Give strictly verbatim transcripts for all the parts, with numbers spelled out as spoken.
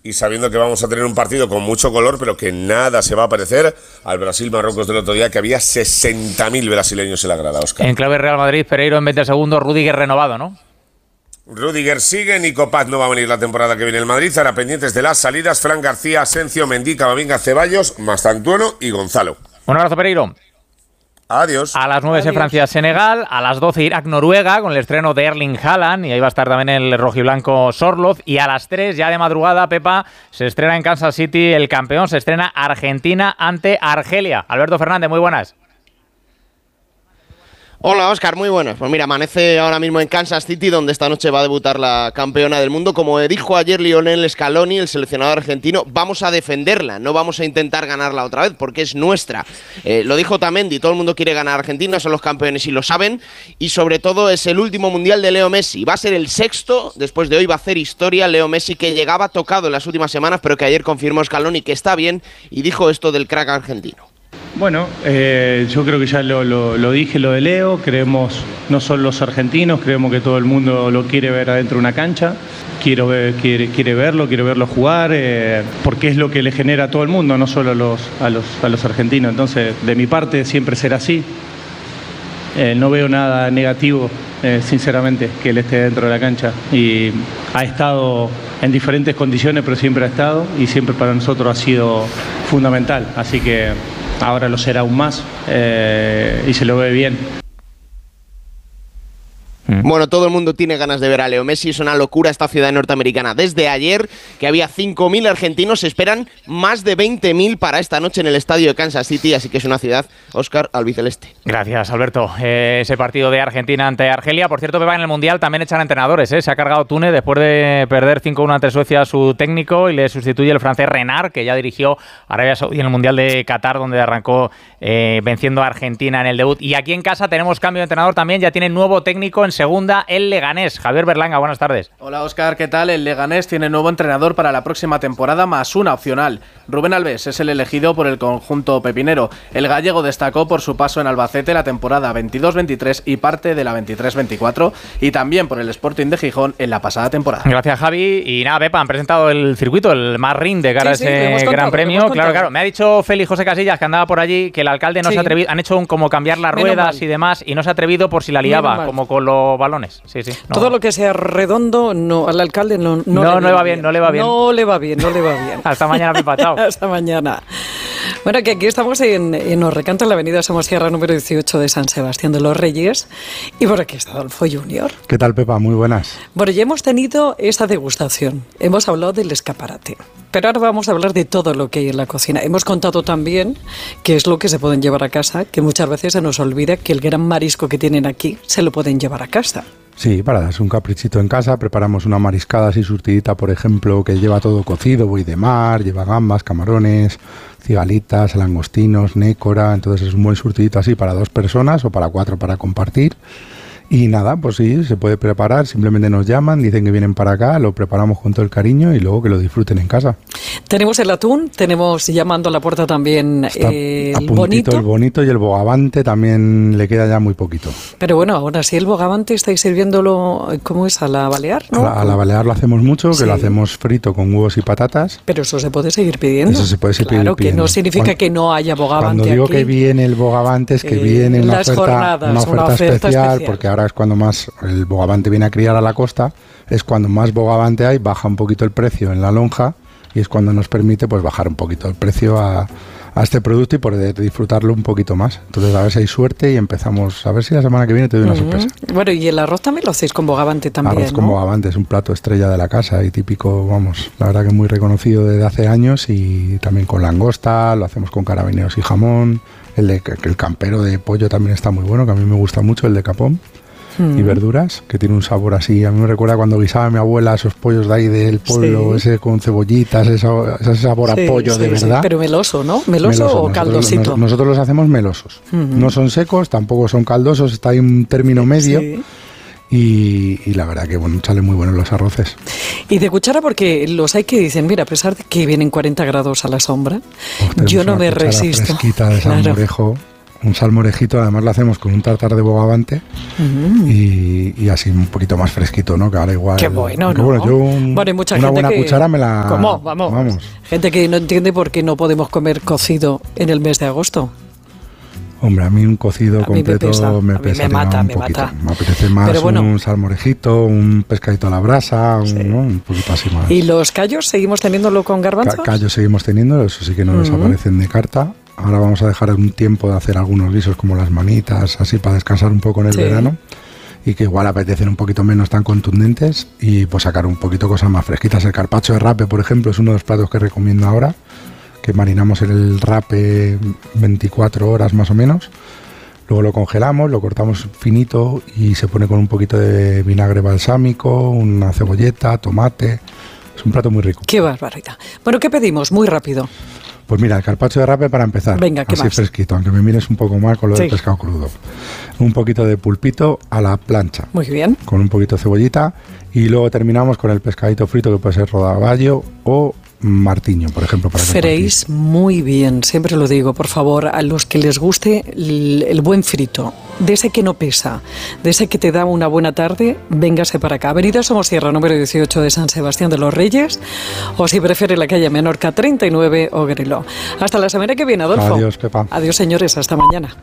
y sabiendo que vamos a tener un partido con mucho color, pero que nada se va a parecer al Brasil-Marruecos del otro día, que había sesenta mil brasileños en la grada, Óscar. En clave Real Madrid, Pereiro en veinte segundos, Rüdiger renovado, ¿no? Rüdiger sigue, Nico Paz no va a venir la temporada que viene el Madrid, ahora pendientes de las salidas, Fran García, Asencio, Mendy, Camavinga, Ceballos, Mastantuono y Gonzalo. Un abrazo, Pereiro. Adiós. A las nueve es Francia-Senegal, a las doce Irak-Noruega con el estreno de Erling Haaland y ahí va a estar también el rojiblanco Sorloth, y a las tres ya de madrugada, Pepa, se estrena en Kansas City el campeón, se estrena Argentina ante Argelia. Alberto Fernández, muy buenas. Hola, Óscar, muy buenas. Pues mira, amanece ahora mismo en Kansas City, donde esta noche va a debutar la campeona del mundo. Como dijo ayer Lionel Scaloni, el seleccionador argentino, vamos a defenderla, no vamos a intentar ganarla otra vez, porque es nuestra. Eh, lo dijo Tamendi, todo el mundo quiere ganar a Argentina, son los campeones y lo saben, y sobre todo es el último mundial de Leo Messi. Va a ser el sexto, después de hoy va a hacer historia Leo Messi, que llegaba tocado en las últimas semanas, pero que ayer confirmó Scaloni que está bien, y dijo esto del crack argentino. Bueno, eh, yo creo que ya lo, lo, lo dije, lo de Leo, creemos, no son los argentinos, creemos que todo el mundo lo quiere ver adentro de una cancha, quiero ver, quiere, quiere verlo, quiere verlo jugar, eh, porque es lo que le genera a todo el mundo, no solo a los, a los, a los argentinos. Entonces, de mi parte siempre será así. Eh, no veo nada negativo, eh, sinceramente, que él esté dentro de la cancha, y ha estado en diferentes condiciones, pero siempre ha estado, y siempre para nosotros ha sido fundamental, así que ahora lo será aún más, eh, y se lo ve bien. Bueno, todo el mundo tiene ganas de ver a Leo Messi, es una locura esta ciudad norteamericana. Desde ayer, que había cinco mil argentinos, se esperan más de veinte mil para esta noche en el estadio de Kansas City, así que es una ciudad, Óscar, albiceleste. Gracias, Alberto. Eh, ese partido de Argentina ante Argelia, por cierto, Pepa, en el Mundial también echan entrenadores, ¿eh? Se ha cargado Túnez después de perder cinco uno ante Suecia a su técnico, y le sustituye el francés Renard, que ya dirigió Arabia Saudí en el Mundial de Qatar, donde arrancó eh, venciendo a Argentina en el debut. Y aquí en casa tenemos cambio de entrenador también, ya tiene nuevo técnico en segunda, el Leganés. Javier Berlanga, buenas tardes. Hola, Óscar, ¿qué tal? El Leganés tiene nuevo entrenador para la próxima temporada, más una opcional. Rubén Alves es el elegido por el conjunto pepinero. El gallego destacó por su paso en Albacete la temporada veintidós veintitrés y parte de la veintitrés veinticuatro, y también por el Sporting de Gijón en la pasada temporada. Gracias, Javi. Y nada, Pepa, han presentado el circuito, el Marrín de cara sí, a ese sí, gran contado, premio. Claro, claro. Me ha dicho Félix José Casillas, que andaba por allí, que el alcalde no sí. se ha atrevido. Han hecho un como cambiar las Menos ruedas mal. y demás, y no se ha atrevido por si la liaba, como con los balones. Sí, sí. No. Todo lo que sea redondo, no, al alcalde no, no, No, le, no le va bien, no le va bien. No le va bien, no le va bien. Hasta mañana, Pepa, chao. Hasta mañana. Bueno, que aquí estamos en, en Orrecanto, en la avenida Somosierra número dieciocho de San Sebastián de los Reyes, y por aquí está Adolfo Junior. ¿Qué tal, Pepa? Muy buenas. Bueno, ya hemos tenido esa degustación, hemos hablado del escaparate, pero ahora vamos a hablar de todo lo que hay en la cocina. Hemos contado también qué es lo que se pueden llevar a casa, que muchas veces se nos olvida que el gran marisco que tienen aquí se lo pueden llevar a casa. Sí, para darse un caprichito en casa, preparamos una mariscada así surtidita, por ejemplo, que lleva todo cocido, buey de mar, lleva gambas, camarones, cigalitas, langostinos, nécora, entonces es un buen surtidito así para dos personas o para cuatro para compartir. Y nada, pues sí, se puede preparar, simplemente nos llaman, dicen que vienen para acá, lo preparamos con todo el cariño y luego que lo disfruten en casa. Tenemos el atún, tenemos llamando a la puerta también eh, el bonito. El bonito y el bogavante también le queda ya muy poquito. Pero bueno, ahora sí, el bogavante estáis sirviéndolo, ¿cómo es? A la balear, ¿no? A la, a la balear lo hacemos mucho, que sí. Lo hacemos frito con huevos y patatas. Pero eso se puede seguir pidiendo. Eso se puede seguir claro, pidiendo. Que no significa cuando, que no haya bogavante Cuando digo aquí, que viene el bogavante es que eh, viene una oferta, jornadas, una, oferta una oferta especial, especial, porque ahora es cuando más el bogavante viene a criar a la costa, es cuando más bogavante hay, baja un poquito el precio en la lonja y es cuando nos permite pues bajar un poquito el precio a, a este producto y poder disfrutarlo un poquito más. Entonces a ver si hay suerte y empezamos, a ver si la semana que viene te doy una uh-huh. sorpresa. Bueno, y el arroz también lo hacéis con bogavante también, Arroz ¿no? con bogavante, es un plato estrella de la casa y típico, vamos, la verdad que muy reconocido desde hace años, y también con langosta, lo hacemos con carabineros y jamón, el, de, el campero de pollo también está muy bueno, que a mí me gusta mucho, el de capón. Y verduras, que tiene un sabor así. A mí me recuerda cuando guisaba mi abuela esos pollos de ahí del pueblo, sí. ese con cebollitas, ese, ese sabor sí, a pollo sí, de verdad. Sí. Pero meloso, ¿no? ¿Meloso, meloso o caldosito? Nosotros, nosotros los hacemos melosos. Uh-huh. No son secos, tampoco son caldosos, está ahí un término medio. Sí. Y, y la verdad que bueno, salen muy buenos los arroces. Y de cuchara, porque los hay que dicen, mira, a pesar de que vienen cuarenta grados a la sombra, oh, yo no me resisto. Fresquita de salmorejo. un salmorejito, además lo hacemos con un tartar de bogavante mm. y, y así un poquito más fresquito, ¿no? Que ahora igual... Qué bueno, ¿no? Bueno, yo un, bueno, hay mucha una gente buena que, cuchara me la... ¿Cómo? Vamos. Vamos. Gente que no entiende por qué no podemos comer cocido en el mes de agosto. Hombre, a mí un cocido a completo me, pesa, me pesa me mata, un me poquito. mata. Me apetece más Pero bueno, un salmorejito, un pescadito a la brasa, un, sí. ¿no? un poquito así más. ¿Y los callos seguimos teniéndolo con garbanzos? Ca- callos seguimos teniendo, eso sí que no uh-huh. desaparecen de carta. Ahora vamos a dejar un tiempo de hacer algunos guisos como las manitas, así para descansar un poco en el sí. verano. Y que igual apetecen un poquito menos tan contundentes y pues sacar un poquito cosas más fresquitas. El carpaccio de rape, por ejemplo, es uno de los platos que recomiendo ahora, que marinamos en el rape veinticuatro horas más o menos. Luego lo congelamos, lo cortamos finito y se pone con un poquito de vinagre balsámico, una cebolleta, tomate. Es un plato muy rico. ¡Qué barbaridad! Bueno, ¿qué pedimos? Muy rápido. Pues mira, el carpaccio de rape para empezar. Venga, ¿qué así más? Fresquito, aunque me mires un poco mal con lo sí. del pescado crudo. Un poquito de pulpito a la plancha. Muy bien. Con un poquito de cebollita. Y luego terminamos con el pescadito frito, que puede ser rodaballo o martiño, por ejemplo. Para Freís muy bien, siempre lo digo, por favor, a los que les guste el, el buen frito, de ese que no pesa, de ese que te da una buena tarde, véngase para acá. Avenida Somosierra, número dieciocho de San Sebastián de los Reyes, o si prefiere la calle Menorca treinta y nueve, Ogrelo. Hasta la semana que viene, Adolfo. Adiós, Pepa. Adiós, señores, hasta mañana.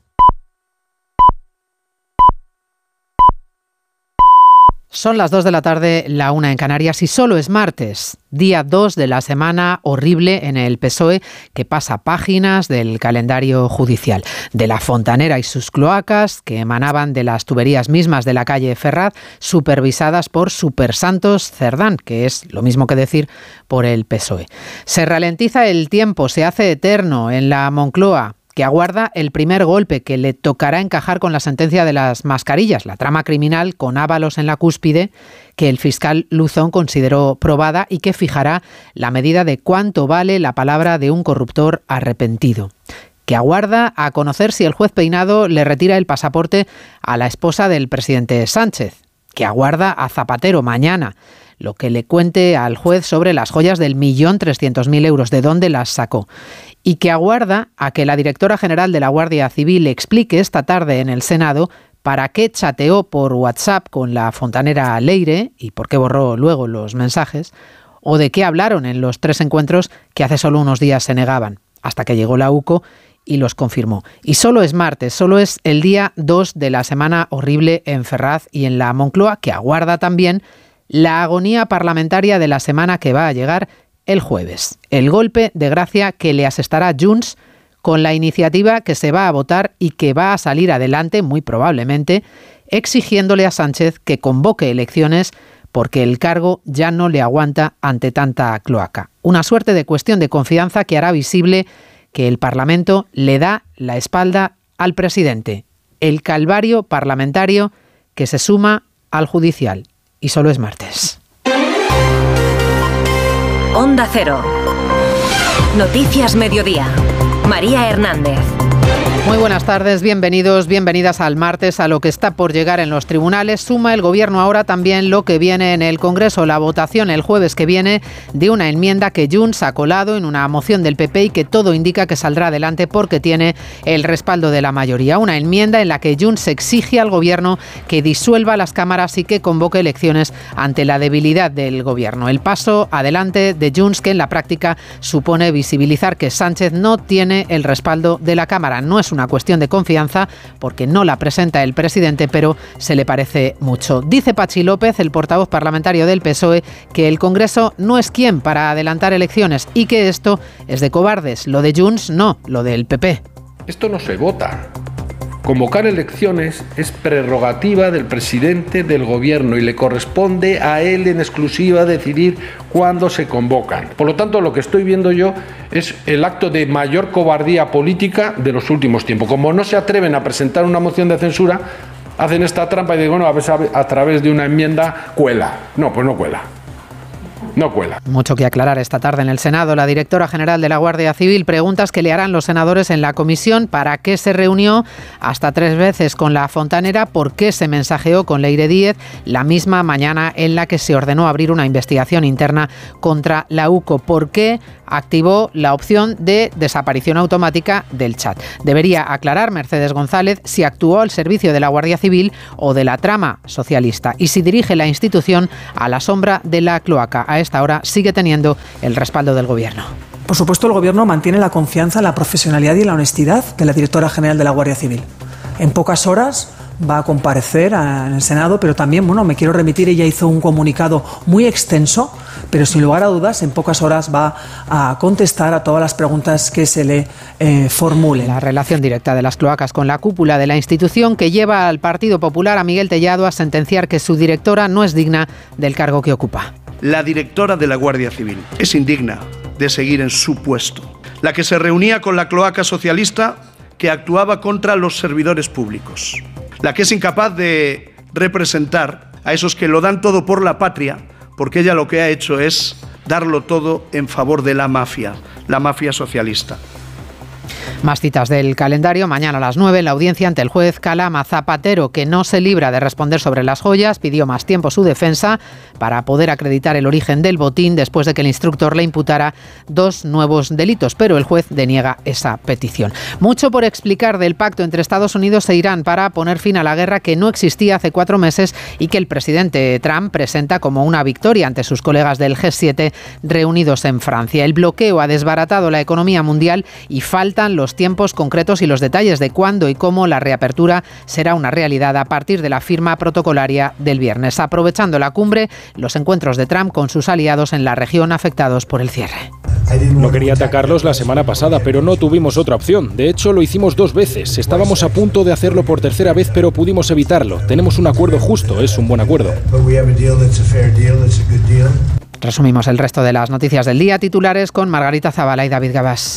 Son las dos de la tarde, la una en Canarias y solo es martes, día dos de la semana horrible en el P S O E que pasa páginas del calendario judicial. De la fontanera y sus cloacas que emanaban de las tuberías mismas de la calle Ferraz, supervisadas por Super Santos Cerdán, que es lo mismo que decir por el P S O E. Se ralentiza el tiempo, se hace eterno en la Moncloa, que aguarda el primer golpe que le tocará encajar con la sentencia de las mascarillas, la trama criminal con Ábalos en la cúspide, que el fiscal Luzón consideró probada y que fijará la medida de cuánto vale la palabra de un corruptor arrepentido. Que aguarda a conocer si el juez Peinado le retira el pasaporte a la esposa del presidente Sánchez. Que aguarda a Zapatero mañana lo que le cuente al juez sobre las joyas del millón trescientos mil euros, de dónde las sacó. Y que aguarda a que la directora general de la Guardia Civil explique esta tarde en el Senado para qué chateó por WhatsApp con la fontanera Leire y por qué borró luego los mensajes, o de qué hablaron en los tres encuentros que hace solo unos días se negaban, hasta que llegó la U C O y los confirmó. Y solo es martes, solo es el día dos de la semana horrible en Ferraz y en la Moncloa, que aguarda también la agonía parlamentaria de la semana que va a llegar el jueves. El golpe de gracia que le asestará Junts con la iniciativa que se va a votar y que va a salir adelante, muy probablemente, exigiéndole a Sánchez que convoque elecciones porque el cargo ya no le aguanta ante tanta cloaca. Una suerte de cuestión de confianza que hará visible que el Parlamento le da la espalda al presidente. El calvario parlamentario que se suma al judicial. Y solo es martes. Onda Cero. Noticias Mediodía. María Hernández. Muy buenas tardes, bienvenidos, bienvenidas al martes, a lo que está por llegar en los tribunales. Suma el Gobierno ahora también lo que viene en el Congreso, la votación el jueves que viene de una enmienda que Junts ha colado en una moción del P P y que todo indica que saldrá adelante porque tiene el respaldo de la mayoría. Una enmienda en la que Junts exige al Gobierno que disuelva las cámaras y que convoque elecciones ante la debilidad del Gobierno. El paso adelante de Junts, que en la práctica supone visibilizar que Sánchez no tiene el respaldo de la Cámara. No es una cuestión de confianza porque no la presenta el presidente, pero se le parece mucho. Dice Pachi López, el portavoz parlamentario del P S O E, que el Congreso no es quien para adelantar elecciones y que esto es de cobardes. Lo de Junts no, lo del P P. Esto no se vota. Convocar elecciones es prerrogativa del presidente del gobierno y le corresponde a él en exclusiva decidir cuándo se convocan. Por lo tanto, lo que estoy viendo yo es el acto de mayor cobardía política de los últimos tiempos. Como no se atreven a presentar una moción de censura, hacen esta trampa y dicen, bueno, a, veces a través de una enmienda cuela. No, pues no cuela. no cuela. Mucho que aclarar esta tarde en el Senado. La directora general de la Guardia Civil, preguntas que le harán los senadores en la comisión: ¿para qué se reunió hasta tres veces con la fontanera? ¿Por qué se mensajeó con Leire Díez la misma mañana en la que se ordenó abrir una investigación interna contra la U C O? ¿Por qué activó la opción de desaparición automática del chat? Debería aclarar Mercedes González si actuó al servicio de la Guardia Civil o de la trama socialista, y si dirige la institución a la sombra de la cloaca. A esta hora sigue teniendo el respaldo del Gobierno. Por supuesto, el Gobierno mantiene la confianza, la profesionalidad y la honestidad de la directora general de la Guardia Civil. En pocas horas va a comparecer en el Senado, pero también, bueno, me quiero remitir, ella hizo un comunicado muy extenso, pero sin lugar a dudas, en pocas horas va a contestar a todas las preguntas que se le eh, formulen. La relación directa de las cloacas con la cúpula de la institución, que lleva al Partido Popular, a Miguel Tellado, a sentenciar que su directora no es digna del cargo que ocupa. La directora de la Guardia Civil es indigna de seguir en su puesto. La que se reunía con la cloaca socialista que actuaba contra los servidores públicos. La que es incapaz de representar a esos que lo dan todo por la patria, porque ella lo que ha hecho es darlo todo en favor de la mafia, la mafia socialista. Más citas del calendario. Mañana a las nueve, la audiencia ante el juez Calama. Zapatero, que no se libra de responder sobre las joyas, pidió más tiempo su defensa para poder acreditar el origen del botín después de que el instructor le imputara dos nuevos delitos, pero el juez deniega esa petición. Mucho por explicar del pacto entre Estados Unidos e Irán para poner fin a la guerra que no existía hace cuatro meses y que el presidente Trump presenta como una victoria ante sus colegas del G siete reunidos en Francia. El bloqueo ha desbaratado la economía mundial y faltan los tiempos concretos y los detalles de cuándo y cómo la reapertura será una realidad a partir de la firma protocolaria del viernes. Aprovechando la cumbre, los encuentros de Trump con sus aliados en la región afectados por el cierre. No quería atacarlos la semana pasada, pero no tuvimos otra opción. De hecho, lo hicimos dos veces. Estábamos a punto de hacerlo por tercera vez, pero pudimos evitarlo. Tenemos un acuerdo justo, es un buen acuerdo. Resumimos el resto de las noticias del día. Titulares con Margarita Zavala y David Gabás.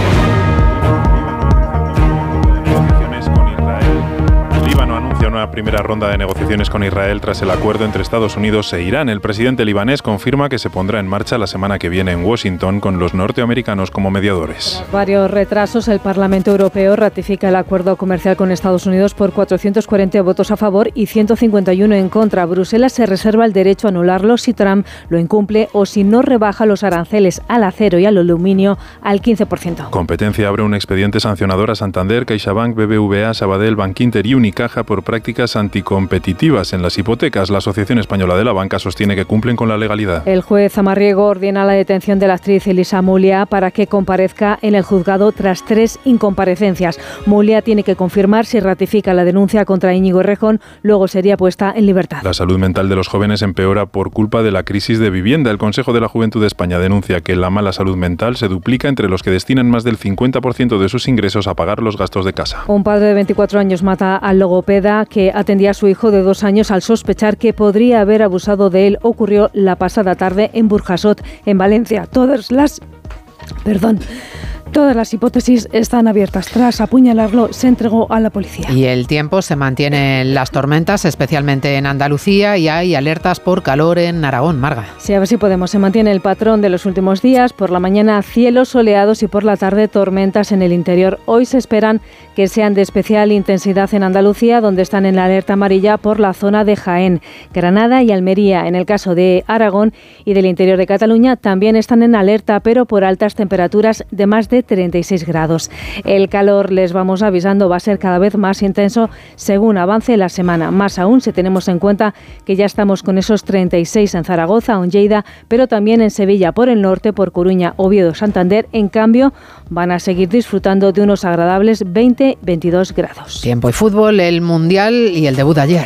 Una primera ronda de negociaciones con Israel tras el acuerdo entre Estados Unidos e Irán. El presidente libanés confirma que se pondrá en marcha la semana que viene en Washington con los norteamericanos como mediadores. Tras varios retrasos, el Parlamento Europeo ratifica el acuerdo comercial con Estados Unidos por cuatrocientos cuarenta votos a favor y ciento cincuenta y uno en contra. Bruselas se reserva el derecho a anularlo si Trump lo incumple o si no rebaja los aranceles al acero y al aluminio al quince por ciento. Competencia abre un expediente sancionador a Santander, CaixaBank, B B V A, Sabadell, Bankinter y Unicaja por prácticas anticompetitivas en las hipotecas. La Asociación Española de la Banca sostiene que cumplen con la legalidad. El juez Amarriego ordena la detención de la actriz Elisa Mulia para que comparezca en el juzgado tras tres incomparecencias. Mulia tiene que confirmar si ratifica la denuncia contra Íñigo Errejón, luego sería puesta en libertad. La salud mental de los jóvenes empeora por culpa de la crisis de vivienda. El Consejo de la Juventud de España denuncia que la mala salud mental se duplica entre los que destinan más del cincuenta por ciento de sus ingresos a pagar los gastos de casa. Un padre de veinticuatro años mata al logopeda que atendía a su hijo de dos años al sospechar que podría haber abusado de él. Ocurrió la pasada tarde en Burjasot, en Valencia. Todas las... Perdón... Todas las hipótesis están abiertas. Tras apuñalarlo, se entregó a la policía. Y el tiempo, se mantienen las tormentas, especialmente en Andalucía, y hay alertas por calor en Aragón. Marga. Sí, a ver si podemos. Se mantiene el patrón de los últimos días. Por la mañana, cielos soleados y por la tarde, tormentas en el interior. Hoy se esperan que sean de especial intensidad en Andalucía, donde están en la alerta amarilla por la zona de Jaén, Granada y Almería. En el caso de Aragón y del interior de Cataluña, también están en alerta, pero por altas temperaturas de más de treinta y seis grados. El calor, les vamos avisando, va a ser cada vez más intenso según avance la semana. Más aún si tenemos en cuenta que ya estamos con esos treinta y seis en Zaragoza o en Lleida, pero también en Sevilla por el norte, por Coruña, Oviedo, Santander. En cambio, van a seguir disfrutando de unos agradables veinte a veintidós grados. Tiempo y fútbol, el Mundial y el debut de ayer.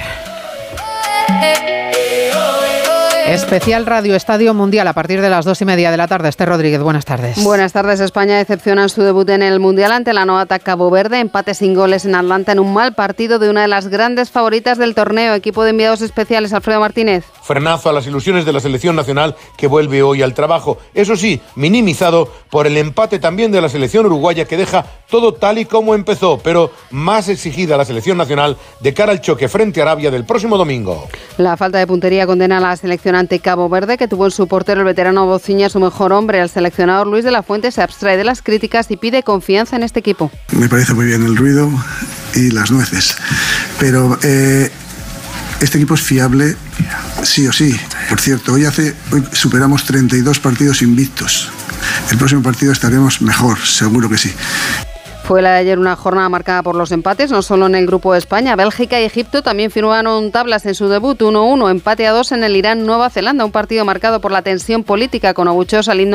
Especial Radio Estadio Mundial a partir de las dos y media de la tarde. Esther Rodríguez, buenas tardes. Buenas tardes. España decepciona en su debut en el Mundial ante la novata Cabo Verde. Empate sin goles en Atlanta en un mal partido de una de las grandes favoritas del torneo. Equipo de enviados especiales, Alfredo Martínez. frenazo a las ilusiones de la selección nacional que vuelve hoy al trabajo. Eso sí, minimizado por el empate también de la selección uruguaya que deja todo tal y como empezó, pero más exigida la selección nacional de cara al choque frente a Arabia del próximo domingo. La falta de puntería condena a la selección ante Cabo Verde, que tuvo en su portero el veterano Bociña su mejor hombre. El seleccionador Luis de la Fuente se abstrae de las críticas y pide confianza en este equipo. Me parece muy bien el ruido y las nueces, pero eh, este equipo es fiable sí o sí. Por cierto, hoy, hace, hoy superamos treinta y dos partidos invictos. El próximo partido estaremos mejor, seguro que sí. Fue la de ayer una jornada marcada por los empates, no solo en el grupo de España. Bélgica y Egipto también firmaron tablas en su debut, uno uno, empate a dos en el Irán-Nueva Zelanda, un partido marcado por la tensión política con abucheos al himno